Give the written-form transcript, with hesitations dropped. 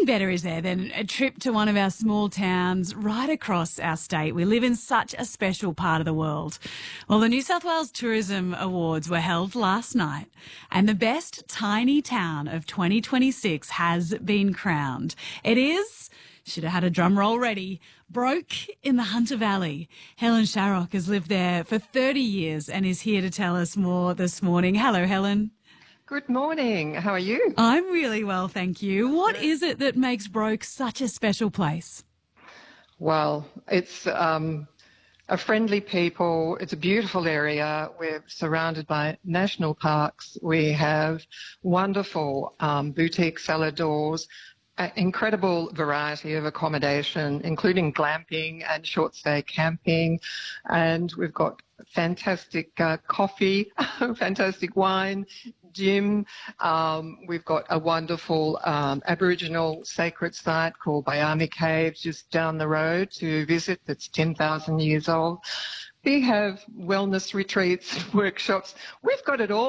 Nothing better, is there, than a trip to one of our small towns right across our state. We live in such a special part of the world. Well, the New South Wales Tourism Awards were held last night, and the best tiny town of 2026 has been crowned. It is, should have had a drum roll ready, Broke in the Hunter Valley. Helen Sharrock has lived there for 30 years and is here to tell us more this morning. Hello, Helen. Good morning. How are you? I'm really well, thank you. What is it that makes Broke such a special place? Well, it's a friendly people. It's a beautiful area. We're surrounded by national parks. We have wonderful boutique cellar doors, an incredible variety of accommodation, including glamping and short stay camping. And we've got fantastic coffee, fantastic wine, gym. We've got a wonderful Aboriginal sacred site called Bayami Caves just down the road to visit that's 10,000 years old. We have wellness retreats, workshops. We've got it all.